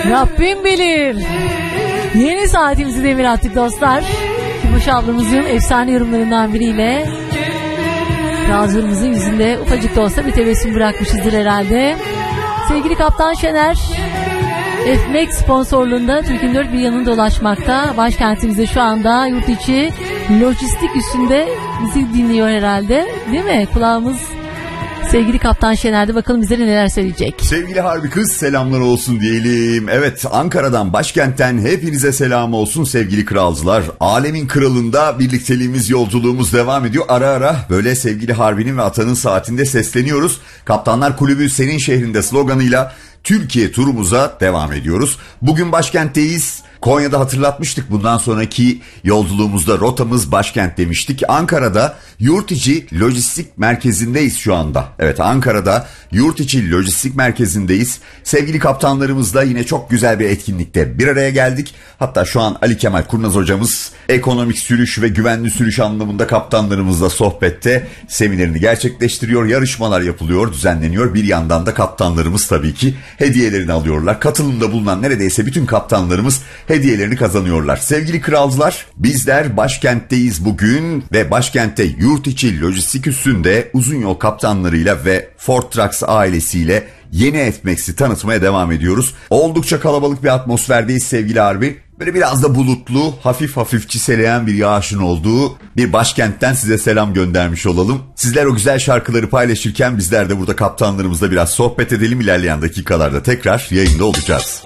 Rabbim bilir. Yeni saatimizi demir attık dostlar. Kiboş ablamızın efsane yorumlarından biriyle kralcılığımızın yüzünde ufacık da olsa bir tebessüm bırakmışızdır herhalde. Sevgili Kaptan Şener, FMAX sponsorluğunda Türkiye'nin dört bir yanını dolaşmakta. Başkentimizde şu anda yurt içi lojistik üstünde bizi dinliyor herhalde. Değil mi? Kulağımız sevgili Kaptan Şener'de, bakalım bize neler söyleyecek. Sevgili Harbi Kız, selamlar olsun diyelim. Evet, Ankara'dan, başkentten hepinize selam olsun sevgili kralcılar. Alemin kralında birlikteliğimiz, yolculuğumuz devam ediyor. Ara ara böyle sevgili Harbi'nin ve Atan'ın saatinde sesleniyoruz. Kaptanlar Kulübü senin şehrinde sloganıyla Türkiye turumuza devam ediyoruz. Bugün başkentteyiz. Konya'da hatırlatmıştık, bundan sonraki yolculuğumuzda rotamız başkent demiştik. Ankara'da yurt içi lojistik merkezindeyiz şu anda. Evet, Ankara'da yurt içi lojistik merkezindeyiz. Sevgili kaptanlarımızla yine çok güzel bir etkinlikte bir araya geldik. Hatta şu an Ali Kemal Kurnaz hocamız ekonomik sürüş ve güvenli sürüş anlamında kaptanlarımızla sohbette seminerini gerçekleştiriyor. Yarışmalar yapılıyor, düzenleniyor. Bir yandan da kaptanlarımız tabii ki hediyelerini alıyorlar. Katılımda bulunan neredeyse bütün kaptanlarımız hediyelerini kazanıyorlar. Sevgili kralcılar, bizler başkentteyiz bugün ve başkentte yurt içi lojistik üstünde uzun yol kaptanlarıyla ve Ford Trucks ailesiyle yeni FMAX'i tanıtmaya devam ediyoruz. Oldukça kalabalık bir atmosferdeyiz sevgili Harbi. Böyle biraz da bulutlu, hafif çiseleyen bir yağışın olduğu bir başkentten size selam göndermiş olalım. Sizler o güzel şarkıları paylaşırken bizler de burada kaptanlarımızla biraz sohbet edelim. İlerleyen dakikalarda tekrar yayında olacağız.